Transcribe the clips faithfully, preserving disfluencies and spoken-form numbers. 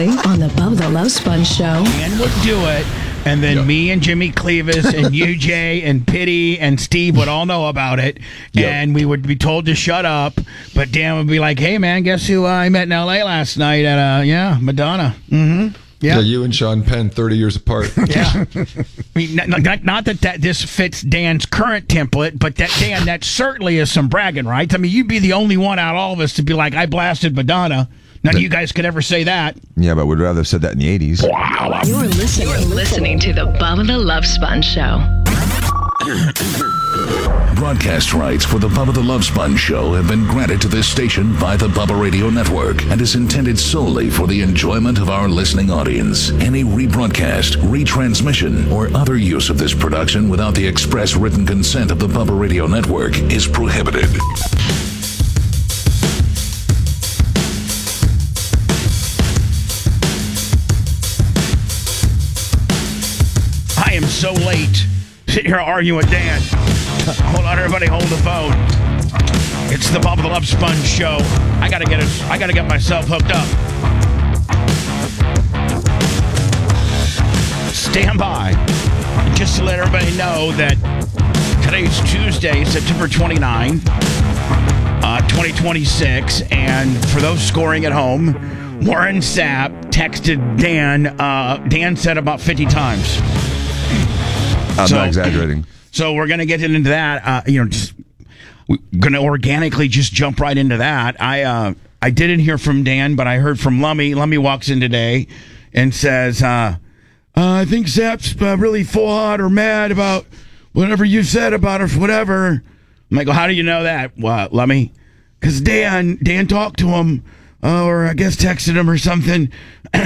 Only on the Bubba Love Sponge Show. Dan would do it, and then yep. me and Jimmy Clevis and you, Jay, and Pitty and Steve would all know about it, yep. and we would be told to shut up, but Dan would be like, hey, man, guess who uh, I met in L A last night at, uh, yeah, Madonna. Mm-hmm. Yeah. yeah, you and Sean Penn, thirty years apart. Yeah. I mean, not, not, not that, that this fits Dan's current template, but that, Dan, that certainly is some bragging rights. I mean, you'd be the only one out of all of us to be like, I blasted Madonna. None of you guys could ever say that. Yeah, but we'd rather have said that in the eighties. Wow. You're listening, You're listening to the Bubba the Love Sponge Show. Broadcast rights for the Bubba the Love Sponge Show have been granted to this station by the Bubba Radio Network and is intended solely for the enjoyment of our listening audience. Any rebroadcast, retransmission, or other use of this production without the express written consent of the Bubba Radio Network is prohibited. I am so late. Sitting here arguing with Dan. Hold on, everybody, hold the phone. It's the Bubba the Love Sponge Show. I gotta get it. I gotta get myself hooked up. Stand by. Just to let everybody know that today's Tuesday, September twenty-ninth, uh, twenty twenty-six, and for those scoring at home, Warren Sapp texted Dan. Uh, Dan said about fifty times. I'm so, not exaggerating. So we're going to get into that. Uh, you know, just we're going to organically just jump right into that. I uh, I didn't hear from Dan, but I heard from Lummy. Lummy walks in today and says, uh, uh, I think Sapp's uh, really full hot or mad about whatever you said about her, whatever. I'm like, well, how do you know that, what, Lummy? Because Dan, Dan talked to him, uh, or I guess texted him or something.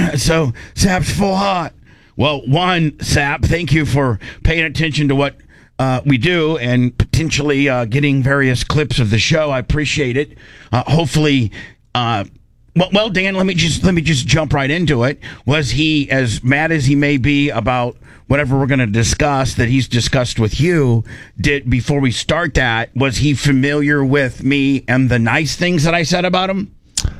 So Sapp's full hot. Well, one, Sapp, thank you for paying attention to what uh, we do and potentially uh, getting various clips of the show. I appreciate it. Uh, hopefully, uh, well, well, Dan, let me just let me just jump right into it. Was he as mad as he may be about whatever we're going to discuss that he's discussed with you? Did before we start that, was he familiar with me and the nice things that I said about him?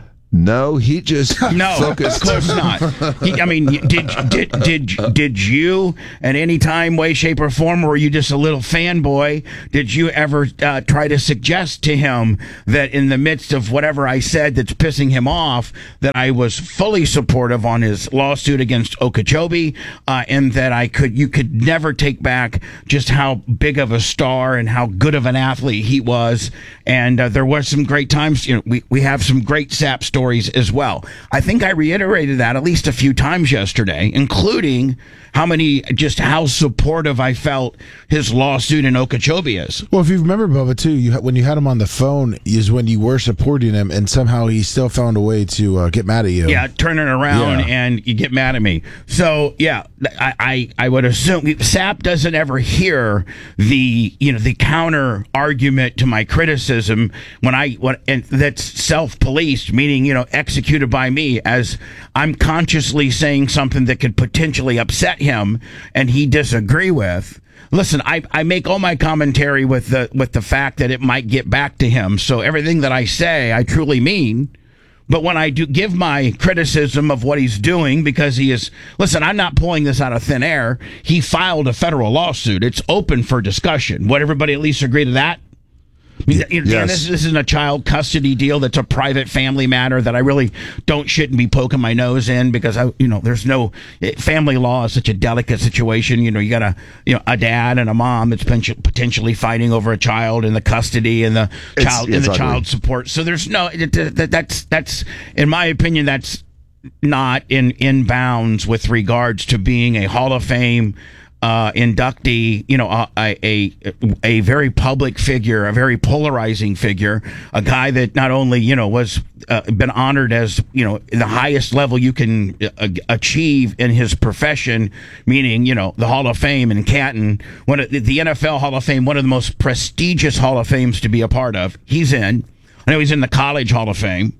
No, he just no, focused. Of course not. He, I mean, did did did did you at any time, way, shape, or form, or were you just a little fanboy? Did you ever uh, try to suggest to him that in the midst of whatever I said that's pissing him off, that I was fully supportive on his lawsuit against Okeechobee, uh, and that I could you could never take back just how big of a star and how good of an athlete he was, and uh, there were some great times. You know, we we have some great Sapp stories. Stories as well. I think I reiterated that at least a few times yesterday, including how many, just how supportive I felt his lawsuit in Okeechobee is. Well, if you remember, Bubba, too, you when you had him on the phone is when you were supporting him, and somehow he still found a way to uh, get mad at you. Yeah, turn it around, yeah. and you get mad at me. So, yeah, I, I, I would assume Sapp doesn't ever hear the, you know, the counter argument to my criticism when I, when, and that's self-policed, meaning, you know, executed by me, as I'm consciously saying something that could potentially upset him and he disagree with. Listen, I, I make all my commentary with the with the fact that it might get back to him. So everything that I say, I truly mean. But when I do give my criticism of what he's doing, because he is, listen, I'm not pulling this out of thin air. He filed a federal lawsuit. It's open for discussion. Would everybody at least agree to that? I mean, you know, Dan, yes. this, this isn't a child custody deal. That's a private family matter that I really don't shouldn't be poking my nose in, because I, you know, there's no family law is such a delicate situation. You know, you got a, you know, a dad and a mom that's potentially fighting over a child and the custody and the It's- child it's and the ugly. child support. So there's no that, that's that's in my opinion that's not in in bounds with regards to being a Hall of Fame uh, inductee, you know, a, a a very public figure, a very polarizing figure, a guy that not only, you know, was uh, been honored as, you know, the highest level you can uh, achieve in his profession, meaning, you know, the Hall of Fame in Canton, one of the N F L Hall of Fame, one of the most prestigious Hall of Fames to be a part of. He's in. I know he's in the College Hall of Fame.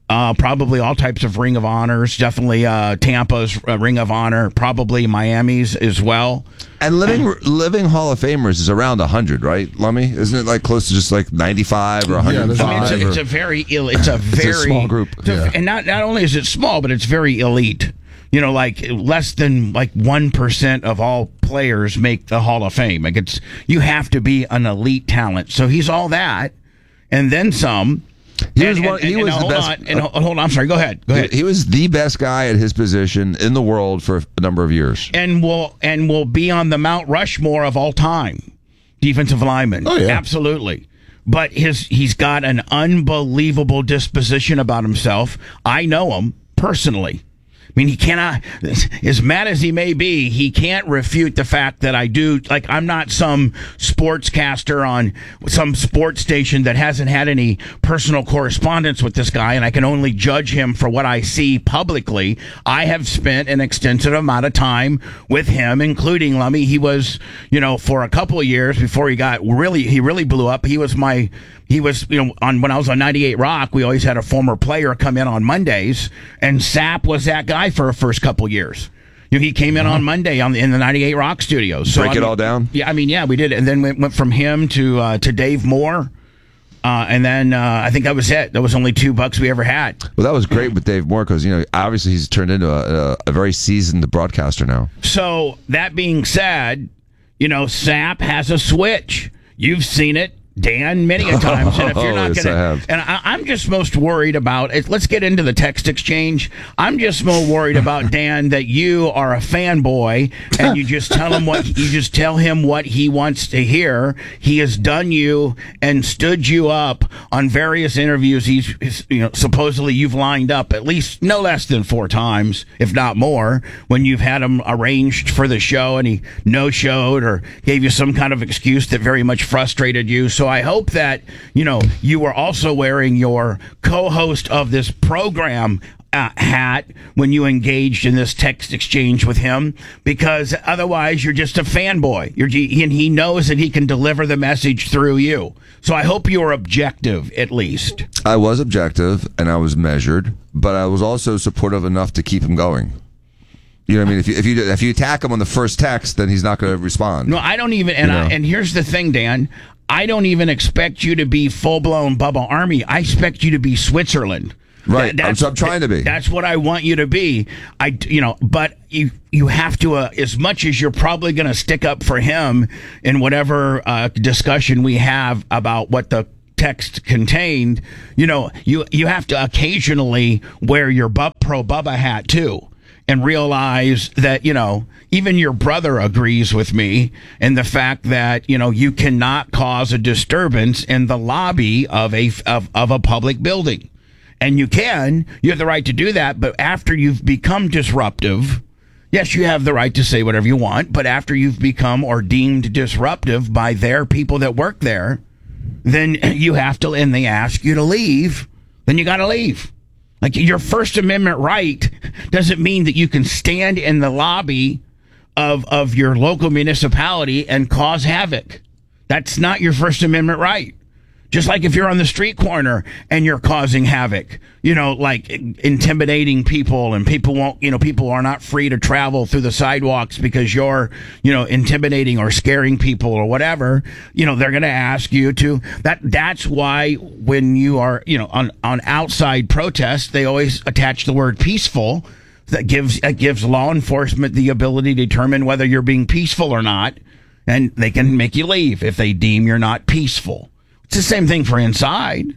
Uh, probably all types of Ring of Honors. Definitely uh, Tampa's uh, Ring of Honor. Probably Miami's as well. And living living Hall of Famers is around one hundred, right, Lummy? Isn't it like close to just like ninety-five or one hundred five? I mean, it's a, it's a very ill. It's a very it's a small group, it's a- Yeah. and not not only is it small, but it's very elite. You know, like less than like one percent of all players make the Hall of Fame. Like it's you have to be an elite talent. So he's all that, and then some. He And- was one. and- He and- was and the hold best. On, and hold hold on, I'm sorry. Go ahead. Go ahead. He was the best guy at his position in the world for a number of years. and will and will be on the Mount Rushmore of all time. Defensive lineman. Oh, yeah. Absolutely. But his he's got an unbelievable disposition about himself. I know him personally. I mean, he cannot, as mad as he may be, he can't refute the fact that I do, like, I'm not some sportscaster on some sports station that hasn't had any personal correspondence with this guy, and I can only judge him for what I see publicly. I have spent an extensive amount of time with him, including Lummy. He was, you know, for a couple of years before he got really, he really blew up. He was my, he was, you know, on when I was on ninety-eight Rock, we always had a former player come in on Mondays, and Sapp was that guy for the first couple years. You know, he came in on Monday on the, in the ninety-eight Rock studios. So Break I it mean, all down? Yeah, I mean, yeah, we did, and then we went from him to uh, to Dave Moore, uh, and then uh, I think that was it. That was only two bucks we ever had. Well, that was great with Dave Moore because, you know, obviously he's turned into a, a, a very seasoned broadcaster now. So that being said, you know, Sapp has a switch. You've seen it, Dan, many a times. And if you're not Yes, going I have. to, and I, I'm just most worried about it. Let's get into the text exchange. I'm just more worried about Dan that you are a fanboy and you just tell him what you just tell him what he wants to hear. He has done you and stood you up on various interviews. He's, he's you know supposedly you've lined up at least no less than four times, if not more, when you've had him arranged for the show and he no showed or gave you some kind of excuse that very much frustrated you. So I hope that, you know, you were also wearing your co-host of this program uh, hat when you engaged in this text exchange with him, because otherwise you're just a fanboy. You're, and he knows that he can deliver the message through you. So I hope you were objective, at least. I was objective and I was measured, but I was also supportive enough to keep him going. You know what I mean? If you if you if you attack him on the first text, then he's not going to respond. No, I don't even. And You know? I, and here's the thing, Dan. I don't even expect you to be full blown Bubba Army. I expect you to be Switzerland. Right. That- That's what I'm trying to be. That's what I want you to be. I, you know, but you you have to, uh, as much as you're probably going to stick up for him in whatever uh, discussion we have about what the text contained. You know, you you have to occasionally wear your bu- pro Bubba hat too. And realize that, you know, even your brother agrees with me in the fact that, you know, you cannot cause a disturbance in the lobby of a of, of a public building. And you can, you have the right to do that, but after you've become disruptive, yes, you have the right to say whatever you want, but after you've become or deemed disruptive by their people that work there, then you have to, and they ask you to leave, then you got to leave. Like, your First Amendment right doesn't mean that you can stand in the lobby of of your local municipality and cause havoc. That's not your First Amendment right. Just like if you're on the street corner and you're causing havoc, you know, like intimidating people, and people won't, you know, people are not free to travel through the sidewalks because you're, you know, intimidating or scaring people or whatever, you know, they're going to ask you to, that, that's why when you are, you know, on, on outside protests, they always attach the word peaceful. That gives, that gives law enforcement the ability to determine whether you're being peaceful or not, and they can make you leave if they deem you're not peaceful. It's the same thing for inside.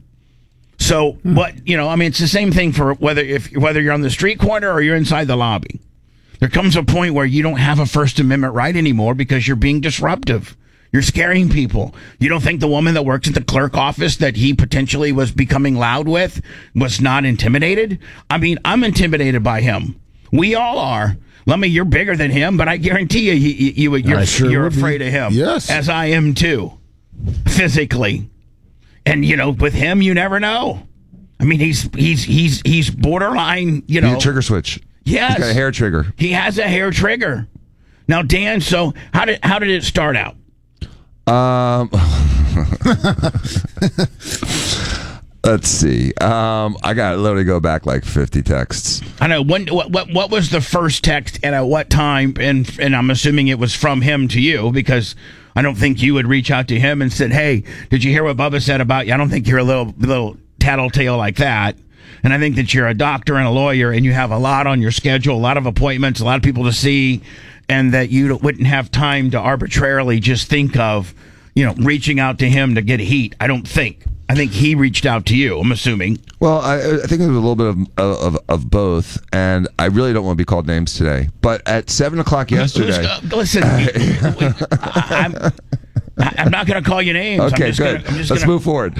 So what, you know, I mean, it's the same thing for whether if whether you're on the street corner or you're inside the lobby. There comes a point where you don't have a First Amendment right anymore because you're being disruptive. You're scaring people. You don't think the woman that works at the clerk office that he potentially was becoming loud with was not intimidated? I mean, I'm intimidated by him. We all are. Let me, you're bigger than him, but I guarantee you, you, you, you're, I sure you're would be. afraid of him. Yes. As I am too, physically. And, you know, with him, you never know. I mean, he's he's he's he's borderline, you know. He's a trigger switch. Yes. He's got a hair trigger. He has a hair trigger. Now, Dan, so how did how did it start out? Um, Let's see. Um, I got to literally go back like fifty texts. I know. When what, what what was the first text and at what time? And and I'm assuming it was from him to you, because I don't think you would reach out to him and said, "Hey, did you hear what Bubba said about you?" I don't think you're a little little tattletale like that. And I think that you're a doctor and a lawyer, and you have a lot on your schedule, a lot of appointments, a lot of people to see, and that you wouldn't have time to arbitrarily just think of, you know, reaching out to him to get heat. I don't think. I think he reached out to you, I'm assuming. Well, I, I think it was a little bit of, of of both, and I really don't want to be called names today. But at seven o'clock yesterday... Uh, listen, I'm, I'm not going to call you names. Okay, I'm just good. Gonna, I'm just Let's gonna... move forward.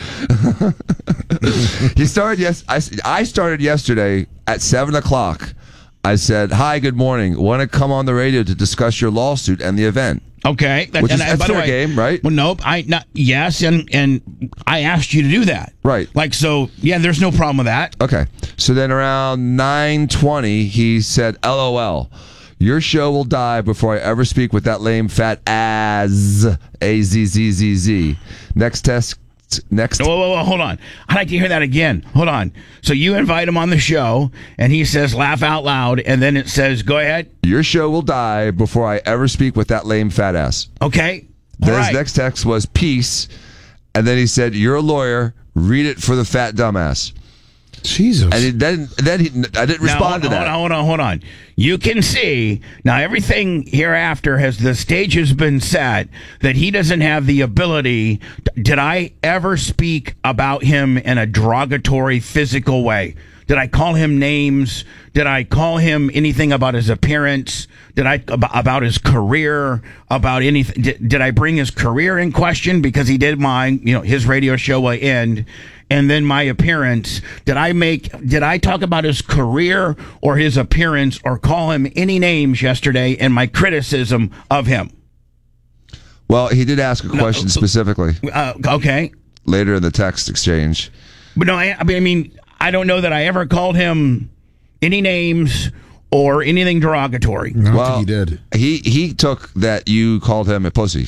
He started, yes, I, I started yesterday at seven o'clock. I said, "Hi, good morning. Want to come on the radio to discuss your lawsuit and the event." Okay, that, which is and, that's by the fair way, game, right? Well, nope. I not yes, and and I asked you to do that, right? Like, so, yeah. There's no problem with that. Okay. So then around nine twenty, he said, "LOL, your show will die before I ever speak with that lame fat ass." A Z Z Z Z. Next test. Next. Whoa, whoa, whoa, hold on. I'd like to hear that again. Hold on. So you invite him on the show, and he says, "Laugh out loud," and then it says, "Go ahead." Your show will die before I ever speak with that lame fat ass. Okay. Then All his right. next text was peace, and then he said, "You're a lawyer. Read it for the fat dumbass." Jesus. And he, then, then he, I didn't Now, respond hold to on, that. Hold on, hold on, hold on. You can see now everything hereafter has the stage has been set that he doesn't have the ability. Did I ever speak about him in a derogatory physical way? Did I call him names? Did I call him anything about his appearance? Did I about his career? About anything? Did, did I bring his career in question because he did mine? You know, his radio show will end. And then my appearance, did I make, did I talk about his career or his appearance or call him any names yesterday in my criticism of him? Well, he did ask a question no, specifically. Uh, okay. Later in the text exchange. But no, I, I mean, I mean, I don't know that I ever called him any names or anything derogatory. I don't well, think he did. He, he took that you called him a pussy.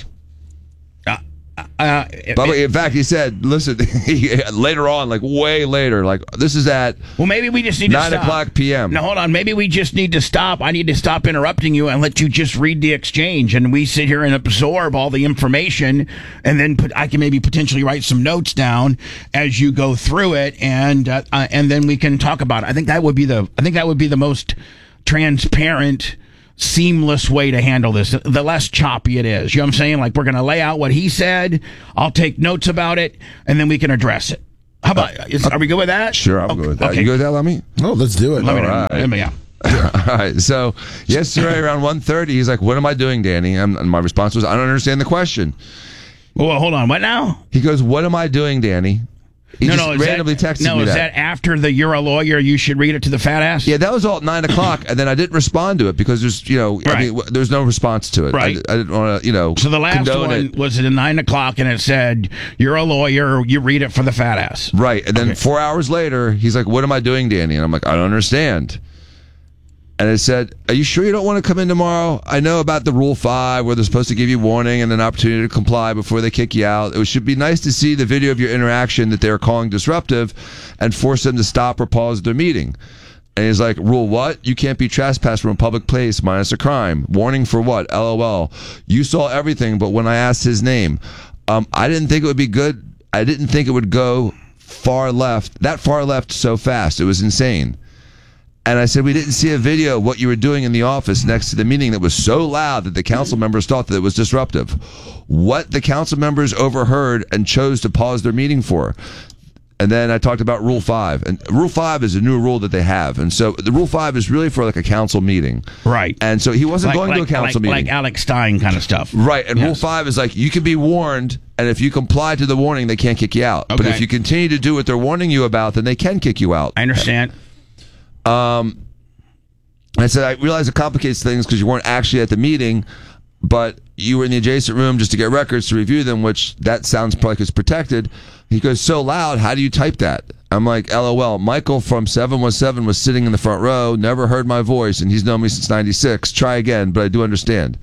Uh, but in fact, he said, "Listen." He, later on, like way later, like this is at well, maybe we just need to nine stop. o'clock p m. Now, hold on. Maybe we just need to stop. I need to stop interrupting you and let you just read the exchange, and we sit here and absorb all the information, and then put, I can maybe potentially write some notes down as you go through it, and uh, uh, and then we can talk about it. I think that would be the. I think that would be the most transparent, seamless way to handle this, the less choppy it is. You know what I'm saying? Like, we're going to lay out what he said, I'll take notes about it, and then we can address it. How about, uh, is, are we good with that? Sure, I'm okay. good with that. Okay. You good with that, Lemmy? Oh, let's do it. Let All me know. right. Let me- yeah. All right. So yesterday around one thirty, he's like, "What am I doing, Danny?" And my response was, "I don't understand the question." Well, hold on. What now? He goes, "What am I doing, Danny?" He no, just no, is randomly that, texted no, me is that. that after the "you're a lawyer, you should read it to the fat ass"? Yeah, that was all at nine o'clock, and then I didn't respond to it because there's, you know, I Right. mean, w- there's no response to it. Right. I, I didn't want to, you know. So the last condone one it. was at nine o'clock, and it said, "You're a lawyer, you read it for the fat ass." Right, and then Okay. four hours later, he's like, "What am I doing, Danny?" And I'm like, "I don't understand." And it said, "Are you sure you don't want to come in tomorrow? I know about the Rule five where they're supposed to give you warning and an opportunity to comply before they kick you out. It should be nice to see the video of your interaction that they're calling disruptive and force them to stop or pause their meeting." And he's like, "Rule what? You can't be trespassed from a public place minus a crime. Warning for what? LOL. You saw everything, but when I asked his name, um, I didn't think it would be good. I didn't think it would go far left, that far left so fast. It was insane." And I said, "We didn't see a video of what you were doing in the office next to the meeting that was so loud that the council members thought that it was disruptive. What the council members overheard and chose to pause their meeting for." And then I talked about Rule five. And Rule five is a new rule that they have. And so the Rule five is really for like a council meeting. Right. And so he wasn't Like, going like, to a council like, meeting. like Alex Stein kind of stuff. Right, and Yes. Rule five is like, you can be warned, and if you comply to the warning, they can't kick you out. But Okay. if you continue to do what they're warning you about, then they can kick you out. I understand. Um, I said, I realize it complicates things because you weren't actually at the meeting, but you were in the adjacent room just to get records to review them, which that sounds like it's protected. He goes, "So loud, how do you type that?" I'm like, LOL, Michael from seven one seven was sitting in the front row, never heard my voice, and he's known me since ninety-six. Try again, but I do understand.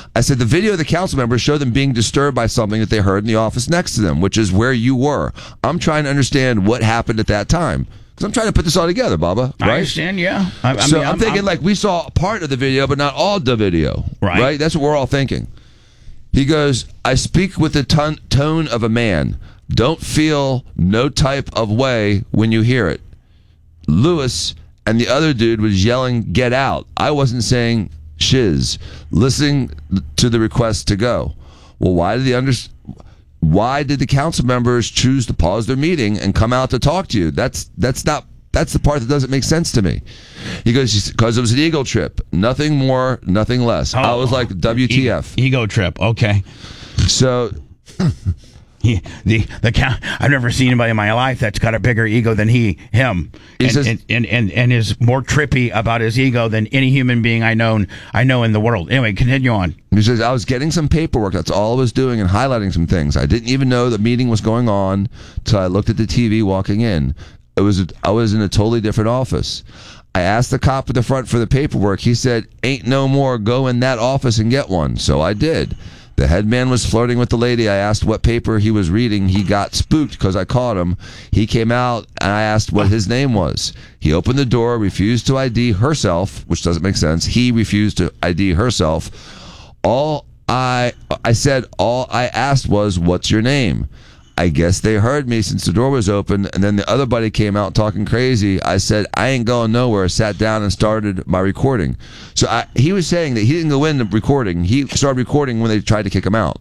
I said, the video of the council members showed them being disturbed by something that they heard in the office next to them, which is where you were. I'm trying to understand what happened at that time. Because I'm trying to put this all together, Bubba. Right? I understand, yeah. I, I so mean, I'm, I'm thinking, I'm, like, we saw part of the video, but not all the video. Right. Right? That's what we're all thinking. He goes, I speak with the ton- tone of a man. Don't feel no type of way when you hear it. Lewis and the other dude was yelling, get out. I wasn't saying shiz. Listening to the request to go. Well, why did the under- why did the council members choose to pause their meeting and come out to talk to you? That's that's not that's the part that doesn't make sense to me. He goes, because it was an ego trip. Nothing more, nothing less. Oh, I was like, W T F. E- ego trip, okay. So... He, the the count, I've never seen anybody in my life that's got a bigger ego than he him, he and, says, and, and, and and is more trippy about his ego than any human being I know I know in the world. Anyway, continue on. He says, I was getting some paperwork. That's all I was doing, and highlighting some things. I didn't even know the meeting was going on till I looked at the T V walking in. It was I was in a totally different office. I asked the cop at the front for the paperwork. He said, ain't no more. Go in that office and get one. So I did. The head man was flirting with the lady. I asked what paper he was reading. He got spooked because I caught him. He came out, and I asked what his name was. He opened the door, refused to I D herself, which doesn't make sense. He refused to I D herself. All I I said, all I asked was, what's your name? I guess they heard me since the door was open, and then the other buddy came out talking crazy. I said, I ain't going nowhere, sat down and started my recording. So I, he was saying that he didn't go in the recording. He started recording when they tried to kick him out.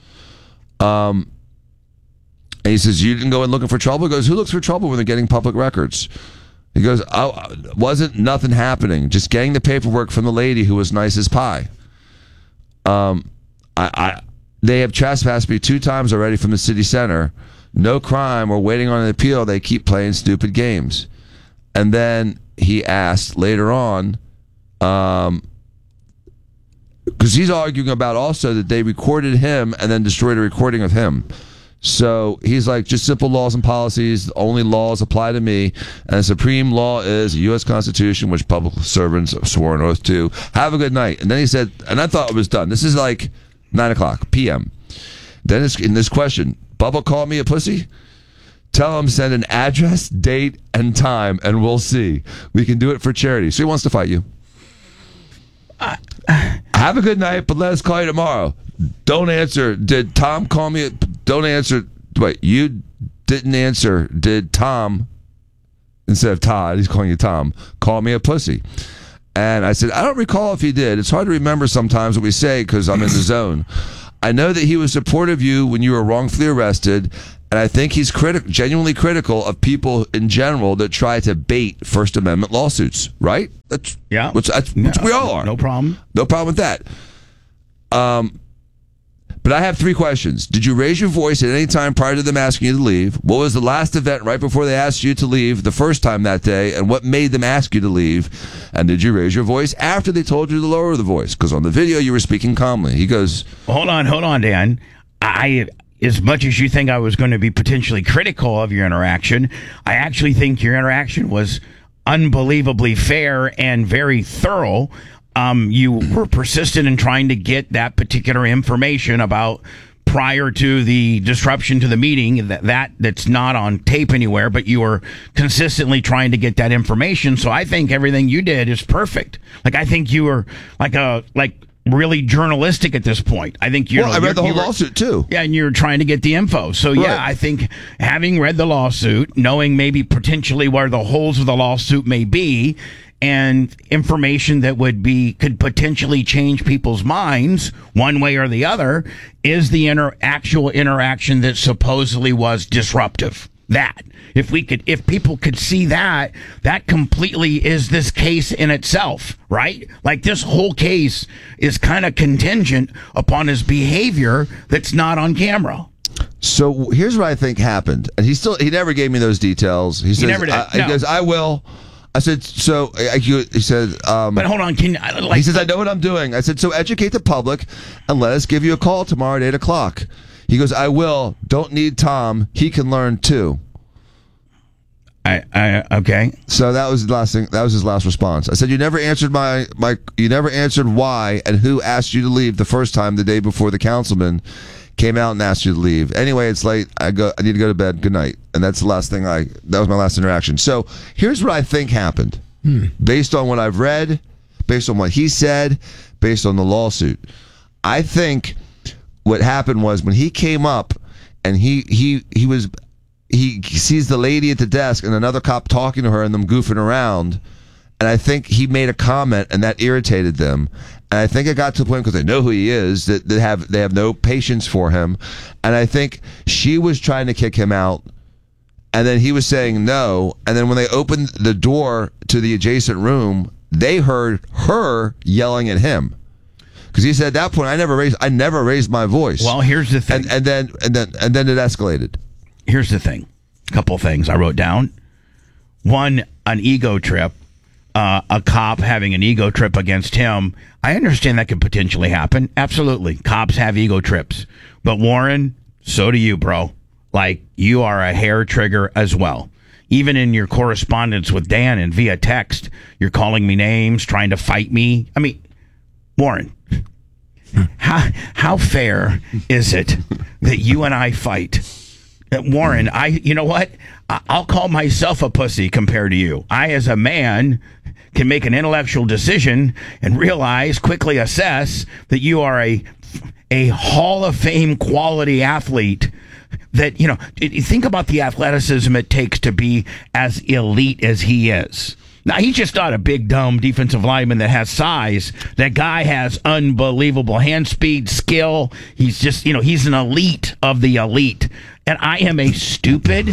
Um, and he says, you didn't go in looking for trouble? He goes, who looks for trouble when they're getting public records? He goes, I, wasn't nothing happening, just getting the paperwork from the lady who was nice as pie. Um, I... I They have trespassed me two times already from the city center. No crime. We're waiting on an appeal. They keep playing stupid games. And then he asked later on, um, because he's arguing about also that they recorded him and then destroyed a recording of him. So he's like, just simple laws and policies. Only laws apply to me. And the supreme law is the U S Constitution, which public servants swore an oath to. Have a good night. And then he said, and I thought it was done. This is like nine o'clock p.m. Then it's in this question, Bubba called me a pussy? Tell him send an address, date, and time, and we'll see. We can do it for charity. So he wants to fight you. Uh, Have a good night, but let us call you tomorrow. Don't answer. Did Tom call me? A, don't answer. Wait, you didn't answer. Did Tom, instead of Todd, he's calling you Tom, call me a pussy? And I said, I don't recall if he did. It's hard to remember sometimes what we say because I'm in the zone. I know that he was supportive of you when you were wrongfully arrested, and I think he's criti- genuinely critical of people in general that try to bait First Amendment lawsuits, right? That's, yeah. Which, that's, which no, we all are. No problem. No problem with that. Um, but I have three questions. Did you raise your voice at any time prior to them asking you to leave? What was the last event right before they asked you to leave the first time that day? And what made them ask you to leave? And did you raise your voice after they told you to lower the voice? Because on the video, you were speaking calmly. He goes... Well, hold on, hold on, Dan. I, as much as you think I was going to be potentially critical of your interaction, I actually think your interaction was unbelievably fair and very thorough. Um, you were persistent in trying to get that particular information about prior to the disruption to the meeting, that, that that's not on tape anywhere, but you were consistently trying to get that information. So I think everything you did is perfect. Like, I think you were like a, like really journalistic at this point. I think you Well, know, I read the whole were, lawsuit too. Yeah, and you're trying to get the info. So yeah, Right. I think having read the lawsuit, knowing maybe potentially where the holes of the lawsuit may be, and information that would be could potentially change people's minds one way or the other, is the inter- actual interaction that supposedly was disruptive. That if we could, if people could see that, that completely is this case in itself, right? Like, this whole case is kind of contingent upon his behavior that's not on camera. So here's what I think happened, and he still he never gave me those details. He, says, never did. I, No. He goes, I will. I said, so I, he said, um, But hold on, can like he says, I know what I'm doing. I said, so educate the public and let us give you a call tomorrow at eight o'clock. He goes, I will. Don't need Tom. He can learn too. I, I okay. So that was the last thing. That was his last response. I said, "You never answered my my. You never answered why and who asked you to leave the first time the day before the councilman came out and asked you to leave. Anyway, it's late. I go. I need to go to bed. Good night." And that's the last thing I. That was my last interaction. So here's what I think happened, hmm. based on what I've read, based on what he said, based on the lawsuit. I think what happened was when he came up and he he he was. He sees the lady at the desk and another cop talking to her and them goofing around. And I think he made a comment and that irritated them. And I think it got to the point because they know who he is that they have they have no patience for him. And I think she was trying to kick him out. And then he was saying no. And then when they opened the door to the adjacent room, they heard her yelling at him. Because he said at that point, I never raised I never raised my voice. Well, here's the thing. And, and then and then and then it escalated. Here's the thing. A couple things I wrote down. One, an ego trip. Uh, a cop having an ego trip against him. I understand that could potentially happen. Absolutely. Cops have ego trips. But Warren, so do you, bro. Like, you are a hair trigger as well. Even in your correspondence with Dan and via text, you're calling me names, trying to fight me. I mean, Warren, how, how fair is it that you and I fight? Warren, I, you know what? I'll call myself a pussy compared to you. I, as a man, can make an intellectual decision and realize, quickly assess that you are a, a Hall of Fame quality athlete. That, you know, think about the athleticism it takes to be as elite as he is. Now, he's just not a big, dumb defensive lineman that has size. That guy has unbelievable hand speed, skill. He's just, you know, he's an elite of the elite. And I am a stupid...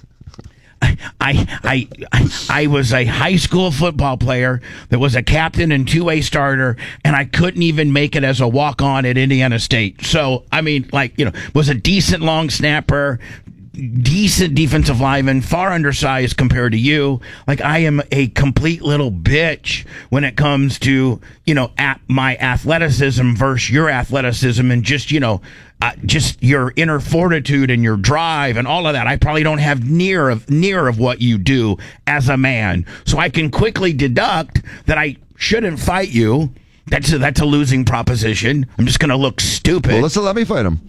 I, I, I, I was a high school football player that was a captain and two-way starter, and I couldn't even make it as a walk-on at Indiana State. So, I mean, like, you know, was a decent long snapper, decent defensive lineman, far undersized compared to you. Like, I am a complete little bitch when it comes to, you know, at my athleticism versus your athleticism and just, you know, uh, just your inner fortitude and your drive and all of that. I probably don't have near of near of what you do as a man. So I can quickly deduct that I shouldn't fight you. That's a, that's a losing proposition. I'm just going to look stupid. Well, let's let me fight him.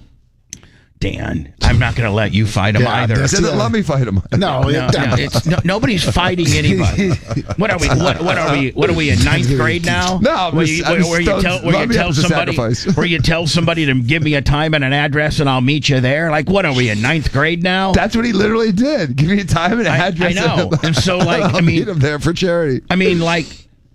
Dan, I'm not going to let you fight him Yeah, either. I said, let me fight him. No, No, no, it's, no, nobody's fighting anybody. What are we? What, what are we? What are we in ninth grade now? No, I'm where just- you, I'm where, just where you don't- tell where let you me tell have the somebody sacrifice. where you tell somebody to give me a time and an address and I'll meet you there. Like, what are we in ninth grade now? That's what he literally did. Give me a time and I- address. I know. And so, like, I'll I mean- meet him there for charity. I mean, like.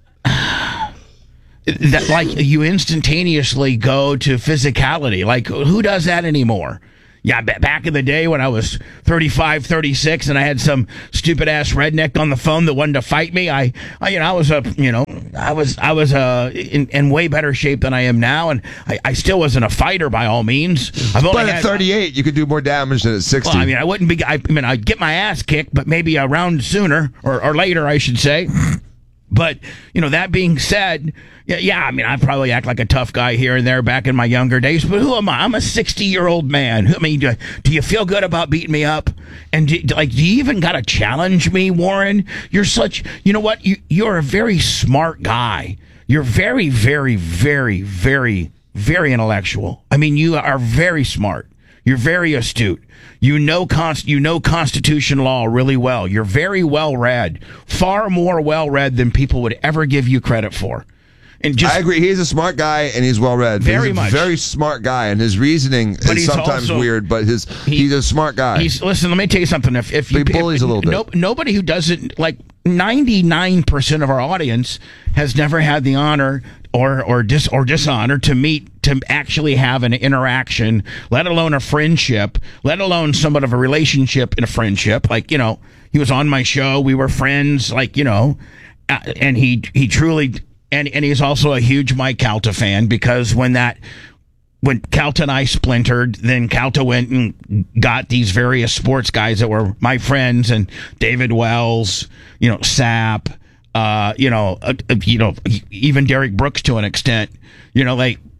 That like you instantaneously go to physicality. Like, who does that anymore? Yeah, b- back in the day when I was thirty-five, thirty-six and I had some stupid ass redneck on the phone that wanted to fight me, I, I you know, I was a, you know, I was, I was uh, in, in way better shape than I am now, and I, I still wasn't a fighter by all means. I've only But at had, thirty-eight, you could do more damage than at sixty. well, I mean, I wouldn't be, I, I mean, I'd get my ass kicked, but maybe a round sooner or, or later, I should say. But, you know, that being said, yeah, yeah, I mean, I probably act like a tough guy here and there back in my younger days, but who am I? I'm a sixty-year-old man. Who, I mean, do, do you feel good about beating me up? And, do, like, do you even got to challenge me, Warren? You're such, you know what? You, you're a very smart guy. You're very, very, very, very, very intellectual. I mean, you are very smart. You're very astute. You know, const- you know Constitution law really well. You're very well read, far more well read than people would ever give you credit for. And just, I agree. He's a smart guy and he's well read. Very he's a much. Very smart guy, and his reasoning But is he's sometimes also- weird. But his he- he's a smart guy. He's, listen, let me tell you something. If if you He bullies if, a little bit. no, nobody who doesn't like ninety-nine percent of our audience has never had the honor or or dis or dishonor to meet to actually have an interaction, let alone a friendship, let alone somewhat of a relationship in a friendship. Like, you know, he was on my show, we were friends, like, you know, uh, and he he truly and and he's also a huge Mike Calta fan, because when that when Calta and I splintered, then Calta went and got these various sports guys that were my friends, and David Wells, you know, Sapp, uh, you know, uh, you know, even Derek Brooks to an extent, you know, like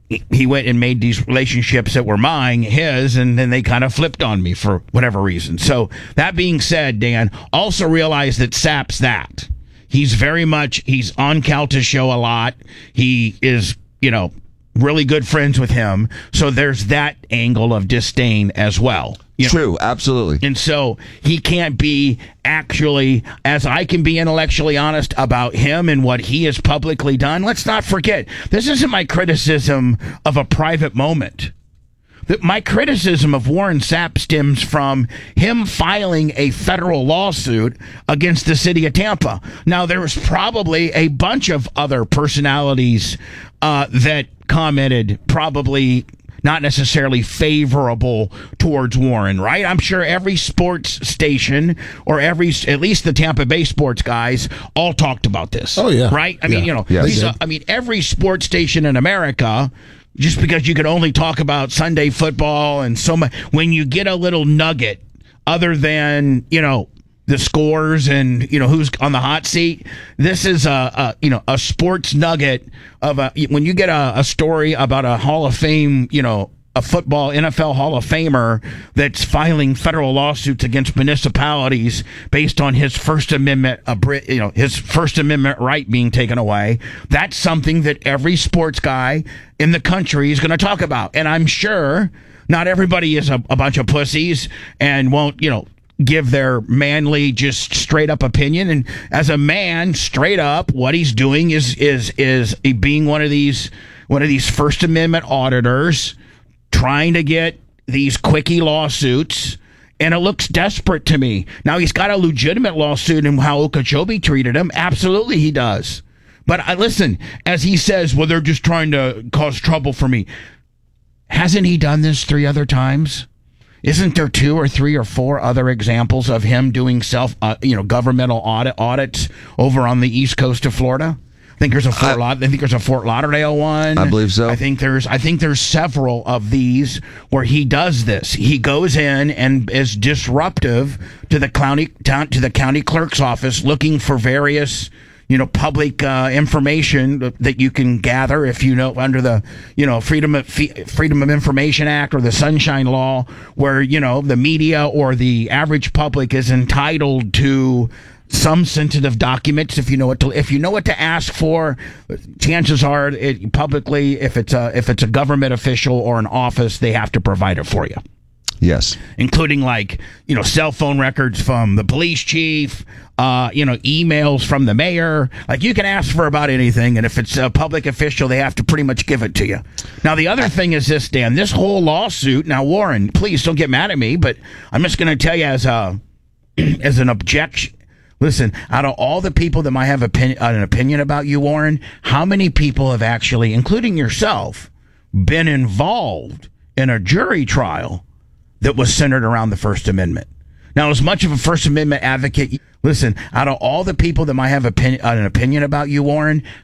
he went and made these relationships that were mine his, and then they kind of flipped on me for whatever reason. So that being said, Dan, also realize that Sapp's that. He's very much, he's on Calta's show a lot. He is, you know, really good friends with him. So there's that angle of disdain as well. You know? True, absolutely. And so he can't be actually, as I can be intellectually honest about him and what he has publicly done. Let's not forget, this isn't my criticism of a private moment. That my criticism of Warren Sapp stems from him filing a federal lawsuit against the city of Tampa. Now, there was probably a bunch of other personalities uh, that commented probably not necessarily favorable towards Warren, right? I'm sure every sports station or every, at least the Tampa Bay sports guys, all talked about this. Oh, yeah. Right? I Yeah. mean, you know, Yes. these are- I mean, every sports station in America, just because you could only talk about Sunday football and so much, when you get a little nugget other than, you know, the scores and, you know, who's on the hot seat, this is a, a you know, a sports nugget of a, when you get a, a story about a Hall of Fame, you know, a football N F L Hall of Famer that's filing federal lawsuits against municipalities based on his First Amendment, uh, you know, his First Amendment right being taken away. That's something that every sports guy in the country is going to talk about. And I'm sure not everybody is a, a bunch of pussies and won't, you know, give their manly, just straight up opinion. And as a man, straight up, what he's doing is is is being one of these one of these First Amendment auditors, trying to get these quickie lawsuits, and it looks desperate to me. Now, he's got a legitimate lawsuit in how Okeechobee treated him. Absolutely, he does. But I, listen, as he says, well, they're just trying to cause trouble for me. Hasn't he done this three other times? Isn't there two or three or four other examples of him doing self, uh, you know, governmental audit audits over on the east coast of Florida? I think there's a Fort I, Laud- I think there's a Fort Lauderdale one. I believe so. I think there's I think there's several of these where he does this. He goes in and is disruptive to the county to the county clerk's office, looking for various, you know, public uh, information that you can gather if you know under the, you know, Freedom of Freedom of Information Act or the Sunshine Law, where, you know, the media or the average public is entitled to some sensitive documents. If you know what to if you know what to ask for, chances are it publicly, if it's a if it's a government official or an office, they have to provide it for you. Yes. Including, like, you know, cell phone records from the police chief, uh, you know, emails from the mayor. Like, you can ask for about anything, and if it's a public official, they have to pretty much give it to you. Now, the other thing is this, Dan, this whole lawsuit, now, Warren, please don't get mad at me, but I'm just going to tell you as a, as an objection. Listen, out of all the people that might have opinion, an opinion about you, Warren, how many people have actually, including yourself, been involved in a jury trial that was centered around the First Amendment? Now, as much of a First Amendment advocate, listen, out of all the people that might have opinion, an opinion about you, Warren,